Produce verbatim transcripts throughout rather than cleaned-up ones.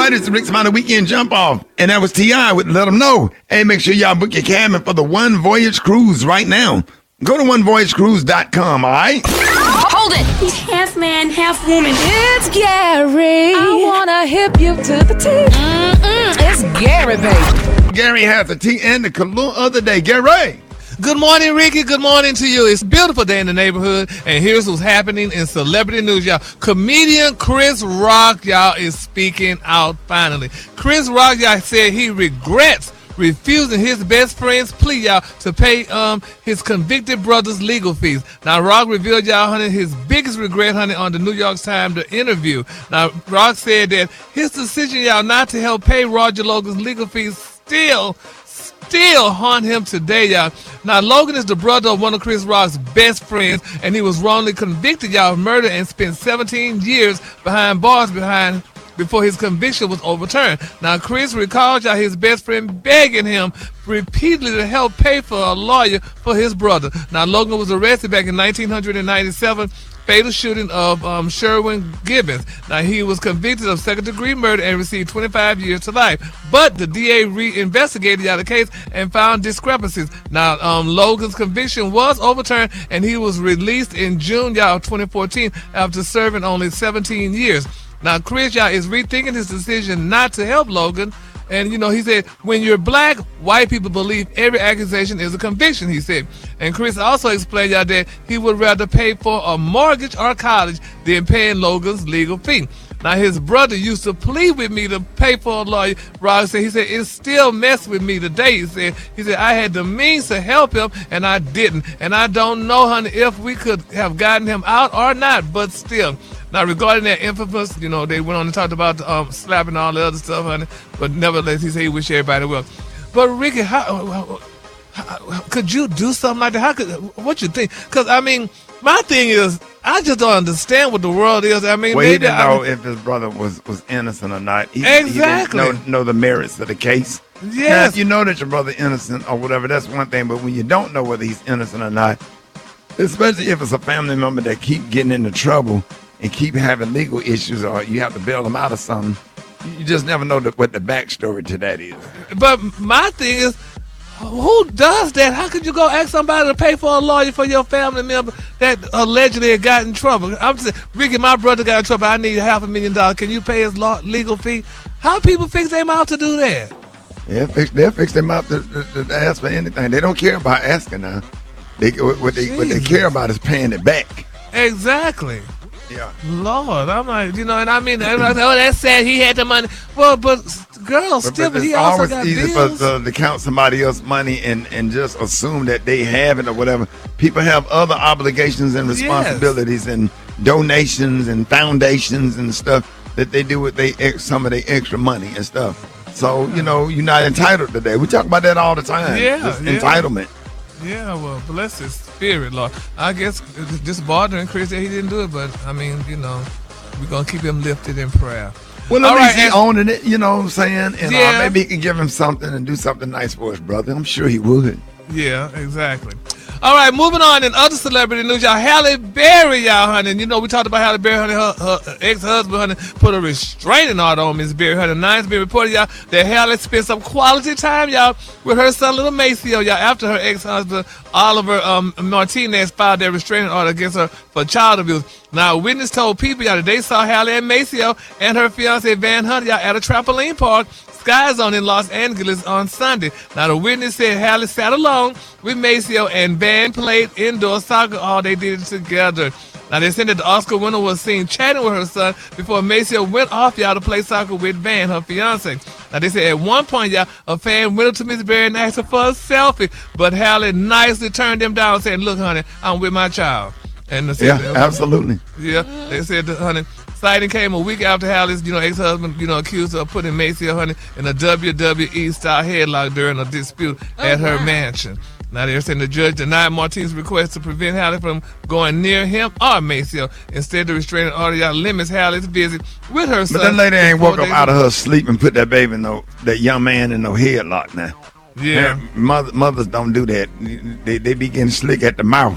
everybody. It's the Rick Smiley Weekend Jump Off. And that was T I with Let Them Know. Hey, make sure y'all book your cabin for the One Voyage Cruise right now. Go to one voyage cruise dot com, all right? Hold it! He's half man, half woman. It's Gary. I wanna hip you to the T. Mm-mm, it's Gary, baby. Gary has the tea and the cologne of the day. Gary! Good morning, Ricky. Good morning to you. It's a beautiful day in the neighborhood, and here's what's happening in celebrity news, y'all. Comedian Chris Rock, y'all, is speaking out finally. Chris Rock, y'all, said he regrets refusing his best friend's plea, y'all, to pay um his convicted brother's legal fees. Now, Rock revealed, y'all, honey, his biggest regret, honey, on the New York Times the interview. Now, Rock said that his decision, y'all, not to help pay Roger Logan's legal fees still still haunt him today, y'all. Now, Logan is the brother of one of Chris Rock's best friends, and he was wrongly convicted, y'all, of murder and spent seventeen years behind bars behind before his conviction was overturned. Now, Chris recalled, y'all, his best friend begging him repeatedly to help pay for a lawyer for his brother. Now, Logan was arrested back in nineteen ninety-seven, fatal shooting of um, Sherwin Gibbons. Now, he was convicted of second-degree murder and received twenty-five years to life. But the D A re-investigated, y'all, the case and found discrepancies. Now, um, Logan's conviction was overturned, and he was released in June, y'all, twenty fourteen, after serving only seventeen years. Now, Chris, y'all, is rethinking his decision not to help Logan. And, you know, he said, when you're black, white people believe every accusation is a conviction, he said. And Chris also explained, y'all, that he would rather pay for a mortgage or college than paying Logan's legal fee. Now, his brother used to plead with me to pay for a lawyer. Rock said, he said, it still messed with me today. He said, he said, I had the means to help him, and I didn't. And I don't know, honey, if we could have gotten him out or not, but still. Now, regarding that infamous, you know, they went on and talked about um, slapping and all the other stuff, honey, but nevertheless, he said he wished everybody well. But, Ricky, how, how, how could you do something like that? How could, what you think? Because, I mean, my thing is, I just don't understand what the world is. I mean, well, maybe, he didn't I know mean, if his brother was, was innocent or not. He, Exactly. He didn't know, know the merits of the case. Yes. Now, if you know that your brother innocent or whatever, that's one thing. But when you don't know whether he's innocent or not, especially if it's a family member that keep getting into trouble and keep having legal issues, or you have to bail them out of something, you just never know the, what the backstory to that is. But my thing is, who does that? How could you go ask somebody to pay for a lawyer for your family member that allegedly had got in trouble? I'm saying, Ricky, my brother got in trouble. I need half a million dollars. Can you pay his law, legal fee? How people fix their mouth to do that? Yeah, fix, they'll fix their mouth to, to, to ask for anything. They don't care about asking now. They, what, they, what they care about is paying it back. Exactly. Yeah. Lord, I'm like, you know, and I mean, oh, that's sad. He had the money. Well, but girls, still, but, but he also got easy bills. for to, to count somebody else's money and, and just assume that they have it or whatever. People have other obligations and responsibilities, yes, and donations and foundations and stuff that they do with they some of their extra money and stuff. So, you know, you're not entitled to that. We talk about that all the time. Yeah, Just yeah. entitlement. Yeah, well, bless his spirit, Lord. I guess it's just bothering Chris that he didn't do it, but, I mean, you know, we're going to keep him lifted in prayer. Well, at all least right, he owning it, you know what I'm saying? And yeah. uh, maybe he can give him something and do something nice for his brother. I'm sure he would. Yeah, exactly. All right, moving on in other celebrity news, y'all. Halle Berry, y'all, honey. And you know, we talked about Halle Berry, honey. Her, her ex-husband, honey, put a restraining order on Miss Berry, honey. Now it's been reported, y'all, that Halle spent some quality time, y'all, with her son, little Maceo, y'all, after her ex-husband, Oliver um, Martinez, filed their restraining order against her for child abuse. Now, a witness told people, y'all, that they saw Halle and Maceo and her fiance, Van Hunter, y'all, at a trampoline park, Sky Zone in Los Angeles on Sunday. Now, the witness said Halle sat alone with Maceo and Van played indoor soccer. All they did it together. Now, they said that the Oscar winner was seen chatting with her son before Maceo went off, y'all, to play soccer with Van, her fiance. Now, they said at one point, y'all, a fan went up to Miss Berry and asked her for a selfie, but Halle nicely turned them down, saying, "Look, honey, I'm with my child." And the yeah, said, absolutely. Yeah, they said, honey, sighting came a week after Halle's, you know, ex-husband, you know, accused her of putting Maceo, honey, in a W W E-style headlock during a dispute oh, at her wow. mansion. Now, they're saying the judge denied Martinez's request to prevent Halle from going near him or Maceo. Instead, the restraining order, y'all, limits Halle's visit with her son. But that lady ain't woke up out of her sleep and put that baby in no, that young man in no headlock now. Yeah. Mother, mothers don't do that. They, they be getting slick at the mouth.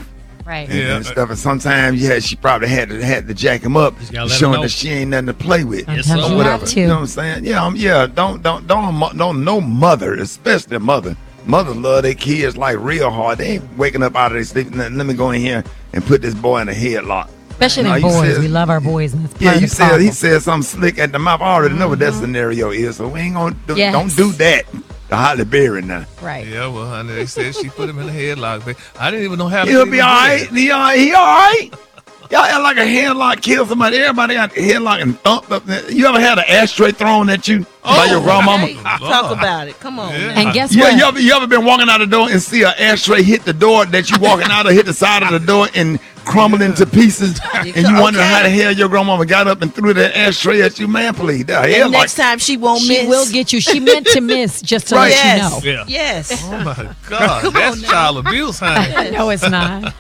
Right. And, Yeah. and stuff. And sometimes, yeah, she probably had to had to jack him up, gotta let 'em showing know. that she ain't nothing to play with. Sometimes sir. you or have whatever. to. You know what I'm saying? Yeah, um, yeah. Don't don't don't don't no mother, especially a mother. Mothers love their kids like real hard. They ain't waking up out of their sleep. Let me go in here and put this boy in a headlock. Especially No, them you boys. said- We love our boys. And that's Yeah, part you of the said he problem. said something slick at the mouth. I already know what that scenario is, so we ain't gonna do, Yes. don't do that to Holly Berry now. Right. Yeah, well, honey, they said she put him in a headlock. Babe. I didn't even know how. He'll to be all right. He all right. He all right. Y'all act like a headlock kill somebody. Everybody got a headlock and thumped up. You ever had an ashtray thrown at you by your grandmama? Hey, talk about it. Come on. Yeah. now. And guess Yeah, what? you ever, you ever been walking out the door and see an ashtray hit the door that you walking out or hit the side of the door and crumble into pieces, and you wondering how the hell your grandmama got up and threw that ashtray at you? Man, please. The hell And next time she won't She miss. will get you. She meant to miss just to Right. let Yes. you know. Yeah. Yes. Oh my God, that's child abuse, honey. No, it's not.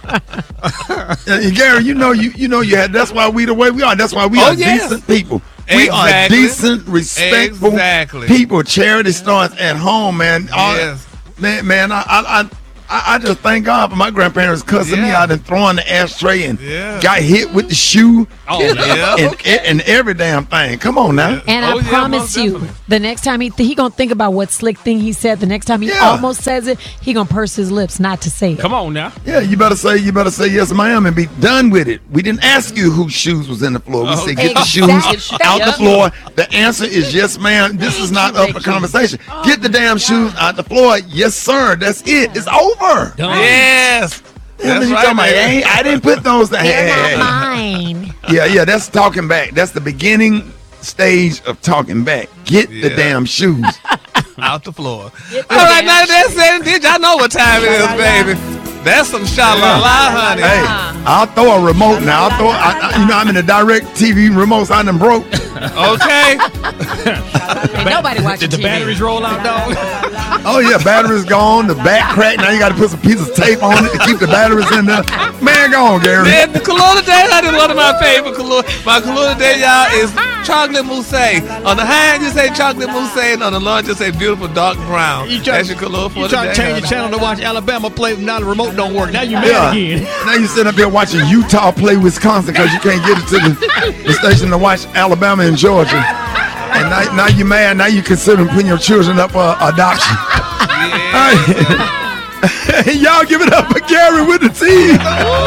And Gary, you know you you know you had. That's why we the way we are. That's why we Oh, are yes. decent people. We are Exactly. decent, respectful Exactly. people. Charity starts at home, man. All- Yes. man, man. I, I, I, I just thank God for my grandparents cussing me Yeah. out and throwing the ashtray and Yeah. got hit with the shoe. Oh, Yeah. and, and every damn thing. Come on now. And Oh, I yeah, promise most you, definitely. the next time he th- he gonna think about what slick thing he said. The next time he Yeah. almost says it, he gonna purse his lips not to say it. Come on now. Yeah, you better say you better say yes, ma'am, and be done with it. We didn't ask you whose shoes was in the floor. We Oh, said get the exactly. shoes out the floor. The answer is yes, ma'am. This is not up for conversation. Get the damn shoes out the floor. Yes, sir. That's it. It's over. Done. Yes. Damn, That's you right, talking about, baby. hey, I didn't put those there. They're Hey, not hey, hey. mine. Yeah, yeah, that's talking back. That's the beginning stage of talking back. Get the Yeah. damn shoes. Out the floor. All right, now that's it. Did y'all know what time it is, baby? That's some sha-la-la, honey. Hey, I'll throw a remote now. I'll throw, I, I, you know, I'm in the direct T V remotes. I done broke. Okay. Ain't nobody watching Did the T V. batteries roll out, dog? Oh yeah, battery's gone. The back cracked. Now you got to put some piece of tape on it to keep the batteries in there. Man, go on, Gary. Man, the Kahlua today, honey, one of my favorite Kahlua. My Kahlua today, y'all, is chocolate mousse. On the hand, you say chocolate mousse, and on the lunch, you say beautiful dark brown. You try, That's your Kahlua for you the try day, to change honey. the channel to watch Alabama play. Now the remote don't work. Now you mad Yeah. again. Now you sitting up here watching Utah play Wisconsin because you can't get it to the, the station to watch Alabama and Georgia. And now, now you mad. Now you considering putting your children up for adoption. Yeah. Y'all give it up for Gary with the T.